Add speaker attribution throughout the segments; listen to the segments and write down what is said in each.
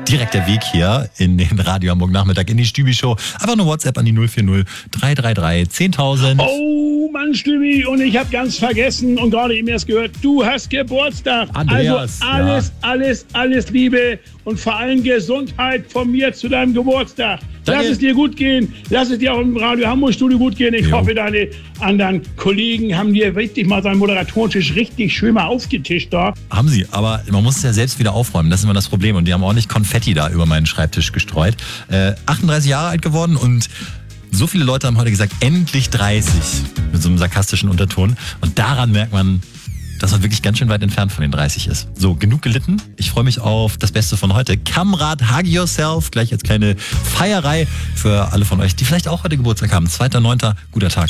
Speaker 1: Direkt der Weg hier in den Radio Hamburg Nachmittag in die Stübi-Show. Einfach eine WhatsApp an die 040 333 10.000.
Speaker 2: Oh Mann, Stübi, und ich habe ganz vergessen und gerade eben erst gehört, du hast Geburtstag.
Speaker 1: Andreas,
Speaker 2: also alles Liebe und vor allem Gesundheit von mir zu deinem Geburtstag.
Speaker 1: Danke.
Speaker 2: Lass es dir gut gehen. Lass es dir auch im Radio Hamburg Studio gut gehen. Ich hoffe, deine anderen Kollegen haben dir richtig mal seinen Moderatorentisch richtig schön mal aufgetischt da.
Speaker 1: Haben sie, aber man muss es ja selbst wieder aufräumen. Das ist immer das Problem. Und die haben ordentlich Konfetti da über meinen Schreibtisch gestreut. 38 Jahre alt geworden und so viele Leute haben heute gesagt, endlich 30. Mit so einem sarkastischen Unterton. Und daran merkt man, dass man wirklich ganz schön weit entfernt von den 30 ist. So, genug gelitten. Ich freue mich auf das Beste von heute. Kamrat, hug yourself. Gleich als kleine Feierei für alle von euch, die vielleicht auch heute Geburtstag haben. 2.9. Guter Tag.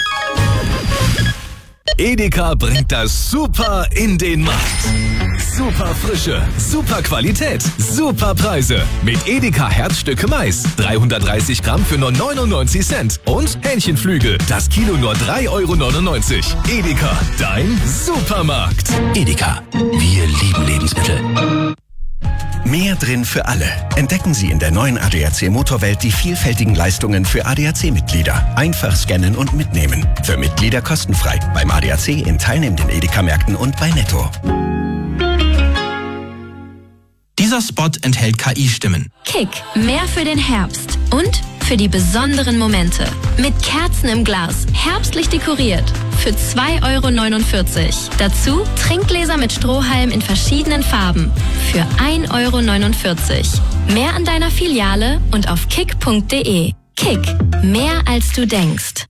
Speaker 3: Edeka bringt das Super in den Markt. Super Frische, super Qualität, super Preise. Mit Edeka Herzstücke Mais. 330 Gramm für nur 99 Cent. Und Hähnchenflügel. Das Kilo nur 3,99 Euro. Edeka, dein Supermarkt.
Speaker 4: Edeka, wir lieben Lebensmittel. Mehr drin für alle. Entdecken Sie in der neuen ADAC Motorwelt die vielfältigen Leistungen für ADAC-Mitglieder. Einfach scannen und mitnehmen. Für Mitglieder kostenfrei. Beim ADAC in teilnehmenden Edeka-Märkten und bei Netto.
Speaker 5: Dieser Spot enthält KI-Stimmen.
Speaker 6: Kick, mehr für den Herbst und für die besonderen Momente. Mit Kerzen im Glas, herbstlich dekoriert. Für 2,49 Euro. Dazu Trinkgläser mit Strohhalm in verschiedenen Farben. Für 1,49 Euro. Mehr an deiner Filiale und auf kick.de. Kick, mehr als du denkst.